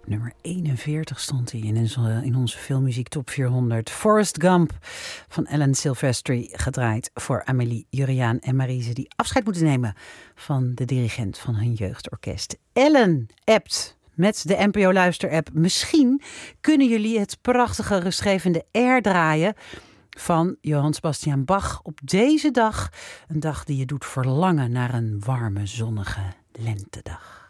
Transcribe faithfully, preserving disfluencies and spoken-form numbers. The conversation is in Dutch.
Nummer eenenveertig stond hij in onze, in onze filmmuziek top vierhonderd. Forrest Gump van Alan Silvestri, gedraaid voor Amélie, Juriaan en Marise, die afscheid moeten nemen van de dirigent van hun jeugdorkest. Ellen appt met de N P O Luister-app. Misschien kunnen jullie het prachtige rustgevende Air draaien van Johann Sebastian Bach op deze dag. Een dag die je doet verlangen naar een warme, zonnige lentedag.